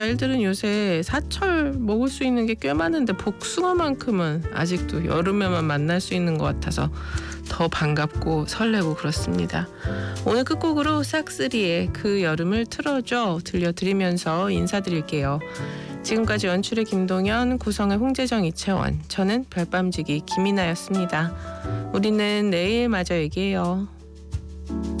과일들은 요새 사철 먹을 수 있는 게 꽤 많은데 복숭아만큼은 아직도 여름에만 만날 수 있는 것 같아서 더 반갑고 설레고 그렇습니다. 오늘 끝곡으로 싹쓰리의 그 여름을 틀어줘 들려드리면서 인사드릴게요. 지금까지 연출의 김동현, 구성의 홍재정, 이채원, 저는 별밤지기 김이나였습니다. 우리는 내일 마저 얘기해요.